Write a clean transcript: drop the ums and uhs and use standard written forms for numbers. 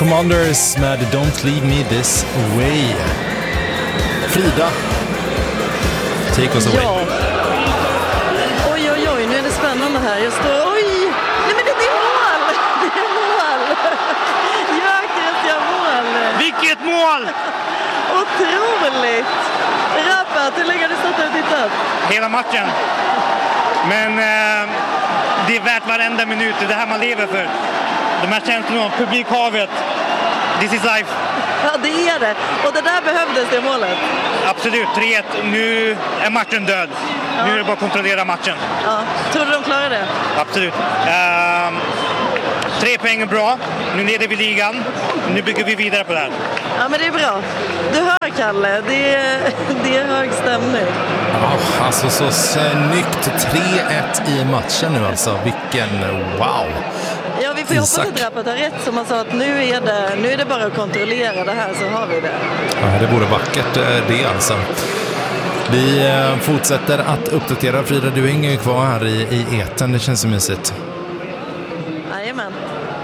Commanders med Don't Leave Me This Way. Frida, take us away. Ja. Oj, nu är det spännande här. Jag står, nej men det är mål! Det är mål! Gyökeres gör mål! Vilket mål! Otroligt! Rappet, hur länge har du stått och tittat? Hela matchen. Men det är värt varenda minut. Det är det här man lever för. De här känslorna, publikhavet. This is life. Ja, det är det. Och det där behövdes, det målet. Absolut, 3-1. Nu är matchen död. Ja. Nu är det bara att kontrollera matchen. Ja. Tror du de klarar det? Absolut. 3 poäng är bra. Nu leder vi ligan. Nu bygger vi vidare på det här. Ja, men det är bra. Du hör, Kalle. Det är hög stämning. Ja, alltså så snyggt. 3-1 i matchen nu alltså. Vilken wow. Ja, vi får hoppas att Rappet har rätt som han sa att nu är det bara att kontrollera det här så har vi det. Ja, det vore vackert det alltså. Vi fortsätter att uppdatera. Frida, du hänger kvar här i eten. Det känns så mysigt. Jajamän.